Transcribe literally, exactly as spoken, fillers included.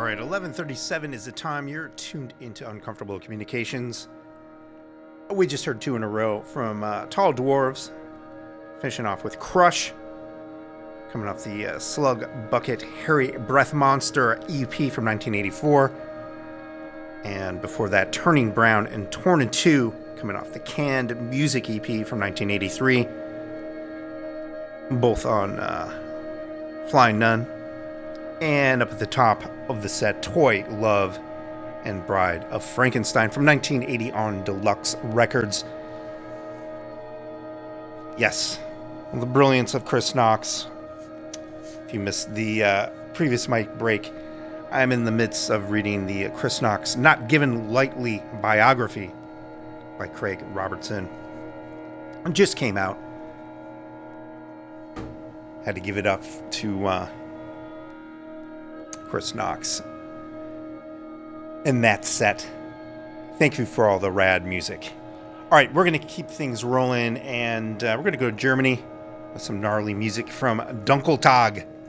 right, eleven thirty-seven is the time. You're tuned into Uncomfortable Communications. We just heard two in a row from uh, Tall Dwarves, finishing off with Crush, coming off the uh, Slug Bucket Hairy Breath Monster E P from nineteen eighty-four. And before that, Turning Brown and Torn in Two, coming off the Canned Music E P from nineteen eighty-three. Both on uh, Flying Nun. And up at the top of the set, Toy, Love, and Bride of Frankenstein from nineteen eighty on Deluxe Records. Yes, the brilliance of Chris Knox. If you missed the uh, previous mic break, I'm in the midst of reading the Chris Knox Not Given Lightly biography by Craig Robertson. It just came out. Had to give it up to uh, Chris Knox. And that set. Thank you for all the rad music. All right, we're going to keep things rolling, and uh, we're going to go to Germany with some gnarly music from Dunkeltag.